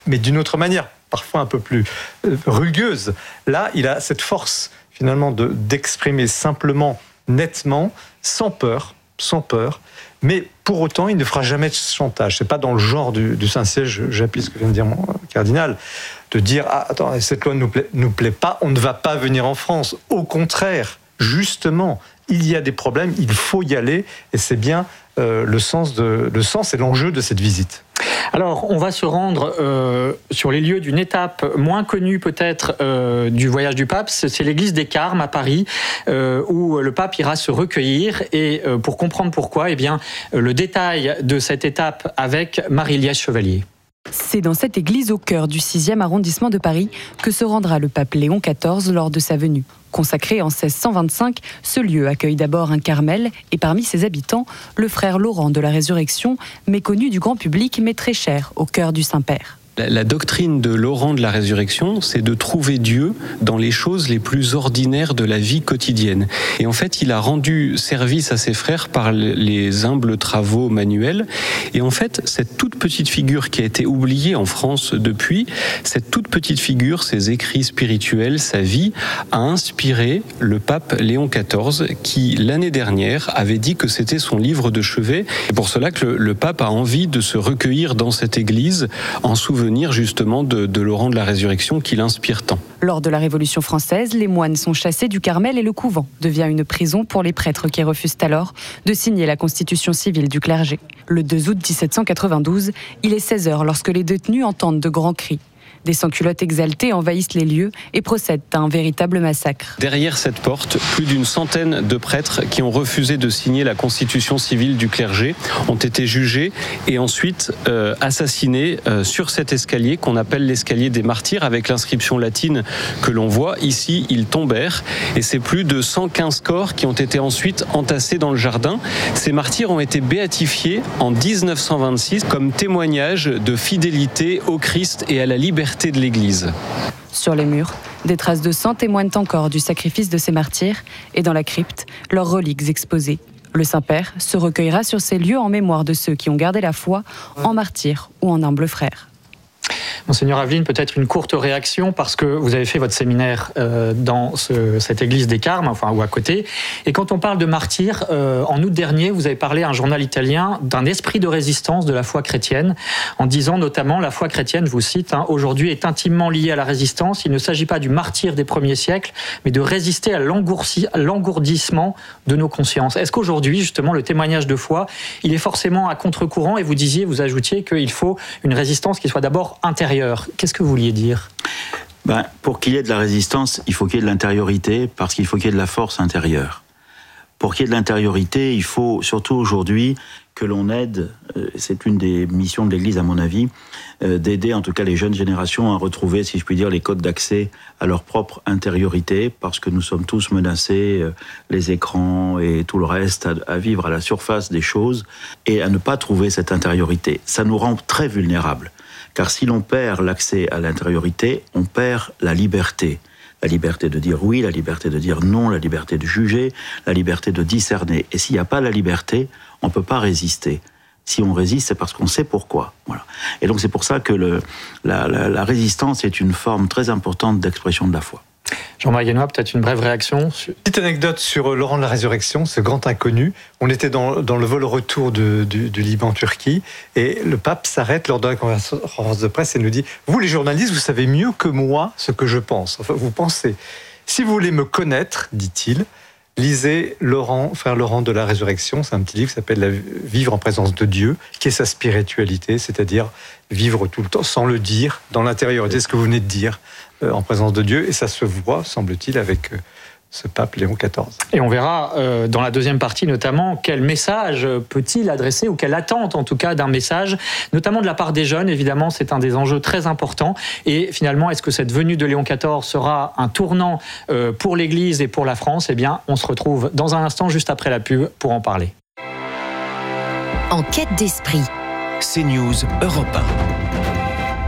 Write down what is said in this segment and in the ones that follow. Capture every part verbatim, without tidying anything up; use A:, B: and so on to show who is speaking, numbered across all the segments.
A: mais d'une autre manière, parfois un peu plus rugueuse. Là, il a cette force, finalement, de, d'exprimer simplement, nettement, sans peur, sans peur, mais pour autant, il ne fera jamais de chantage. C'est pas dans le genre du, du Saint-Siège, j'appuie ce que vient de dire mon cardinal, de dire « Ah, attends, cette loi ne nous plaît, nous plaît pas, on ne va pas venir en France. » Au contraire, justement, il y a des problèmes, il faut y aller, et c'est bien euh, le sens de, le sens et l'enjeu de cette visite.
B: Alors, on va se rendre euh, sur les lieux d'une étape moins connue peut-être euh, du voyage du pape. C'est l'église des Carmes à Paris, euh, où le pape ira se recueillir. Et euh, pour comprendre pourquoi, eh bien, le détail de cette étape avec Marie-Liesse Chevalier.
C: C'est dans cette église au cœur du sixième arrondissement de Paris que se rendra le pape Léon quatorze lors de sa venue. Consacré en seize cent vingt-cinq, ce lieu accueille d'abord un Carmel et parmi ses habitants, le frère Laurent de la Résurrection, méconnu du grand public mais très cher au cœur du Saint-Père.
D: La doctrine de Laurent de la Résurrection, c'est de trouver Dieu dans les choses les plus ordinaires de la vie quotidienne. Et en fait, il a rendu service à ses frères par les humbles travaux manuels. Et en fait, cette toute petite figure qui a été oubliée en France depuis, cette toute petite figure, ses écrits spirituels, sa vie, a inspiré le pape Léon quatorze, qui l'année dernière avait dit que c'était son livre de chevet. C'est pour cela que le, le pape a envie de se recueillir dans cette église en souvenir justement de, de Laurent de la Résurrection qui l'inspire tant.
C: Lors de la Révolution française, les moines sont chassés du Carmel et le couvent devient une prison pour les prêtres qui refusent alors de signer la constitution civile du clergé. Le deux août dix-sept cent quatre-vingt-douze, il est seize heures lorsque les détenus entendent de grands cris. Des sans-culottes exaltés envahissent les lieux et procèdent à un véritable massacre.
D: Derrière cette porte, plus d'une centaine de prêtres qui ont refusé de signer la constitution civile du clergé ont été jugés et ensuite euh, assassinés euh, sur cet escalier qu'on appelle l'escalier des martyrs, avec l'inscription latine que l'on voit. Ici, ils tombèrent et c'est plus de cent quinze corps qui ont été ensuite entassés dans le jardin. Ces martyrs ont été béatifiés en dix-neuf cent vingt-six comme témoignage de fidélité au Christ et à la liberté de l'Église.
C: Sur les murs, des traces de sang témoignent encore du sacrifice de ces martyrs et dans la crypte, leurs reliques exposées. Le Saint-Père se recueillera sur ces lieux en mémoire de ceux qui ont gardé la foi en martyrs ou en humbles frères.
B: Monseigneur Aveline, peut-être une courte réaction, parce que vous avez fait votre séminaire euh, dans ce, cette église des Carmes, enfin, ou à côté. Et quand on parle de martyrs, euh, en août dernier, vous avez parlé à un journal italien d'un esprit de résistance de la foi chrétienne, en disant notamment, la foi chrétienne, je vous cite, hein, aujourd'hui est intimement liée à la résistance. Il ne s'agit pas du martyr des premiers siècles, mais de résister à l'engourdissement de nos consciences. Est-ce qu'aujourd'hui, justement, le témoignage de foi, il est forcément à contre-courant, et vous disiez, vous ajoutiez qu'il faut une résistance qui soit d'abord intérieure. Qu'est-ce que vous vouliez dire ?
E: Ben, pour qu'il y ait de la résistance, il faut qu'il y ait de l'intériorité, parce qu'il faut qu'il y ait de la force intérieure. Pour qu'il y ait de l'intériorité, il faut surtout aujourd'hui que l'on aide, c'est une des missions de l'Église à mon avis, d'aider en tout cas les jeunes générations à retrouver, si je puis dire, les codes d'accès à leur propre intériorité, parce que nous sommes tous menacés, les écrans et tout le reste, à vivre à la surface des choses et à ne pas trouver cette intériorité. Ça nous rend très vulnérables. Car si l'on perd l'accès à l'intériorité, on perd la liberté. La liberté de dire oui, la liberté de dire non, la liberté de juger, la liberté de discerner. Et s'il n'y a pas la liberté, on ne peut pas résister. Si on résiste, c'est parce qu'on sait pourquoi. Voilà. Et donc c'est pour ça que le, la, la, la résistance est une forme très importante d'expression de la foi.
B: Jean-Marie Guénois, peut-être une brève réaction.
A: Petite anecdote sur Laurent de la Résurrection, ce grand inconnu. On était dans, dans le vol retour de, du, du Liban en Turquie et le pape s'arrête lors de la conférence de presse et nous dit « Vous les journalistes, vous savez mieux que moi ce que je pense. Enfin, vous pensez. Si vous voulez me connaître, dit-il, lisez Laurent, frère Laurent de la Résurrection. C'est un petit livre qui s'appelle « Vivre en présence de Dieu », qui est sa spiritualité, c'est-à-dire vivre tout le temps sans le dire, dans l'intériorité, ce que vous venez de dire, euh, en présence de Dieu. Et ça se voit, semble-t-il, avec euh, ce pape Léon quatorze.
B: Et on verra euh, dans la deuxième partie notamment quel message peut-il adresser, ou quelle attente en tout cas d'un message, notamment de la part des jeunes. Évidemment, c'est un des enjeux très importants. Et finalement, est-ce que cette venue de Léon quatorze sera un tournant euh, pour l'Église et pour la France ? Eh bien, on se retrouve dans un instant, juste après la pub, pour en parler.
F: En quête d'esprit.
G: CNews Europe un.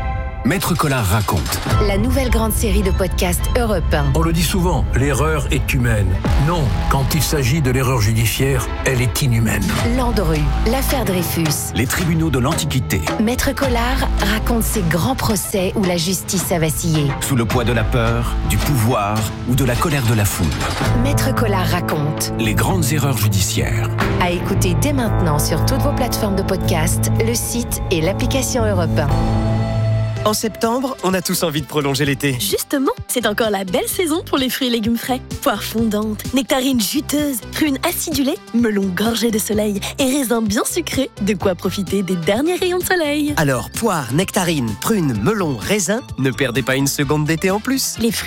F: Maître Collard raconte.
G: La nouvelle grande série de podcasts Europe un.
H: On le dit souvent, l'erreur est humaine. Non, quand il s'agit de l'erreur judiciaire, elle est inhumaine.
G: Landru, l'affaire Dreyfus.
F: Les tribunaux de l'Antiquité.
G: Maître Collard raconte ces grands procès où la justice a vacillé.
F: Sous le poids de la peur, du pouvoir ou de la colère de la foule.
G: Maître Collard raconte.
F: Les grandes erreurs judiciaires.
G: À écouter dès maintenant sur toutes vos plateformes de podcast, le site et l'application Europe un.
I: En septembre, on a tous envie de prolonger l'été.
J: Justement, c'est encore la belle saison pour les fruits et légumes frais. Poires fondantes, nectarines juteuses, prunes acidulées, melons gorgés de soleil et raisins bien sucrés, de quoi profiter des derniers rayons de soleil.
I: Alors, poires, nectarines, prunes, melons, raisins, ne perdez pas une seconde d'été en plus.
J: Les fruits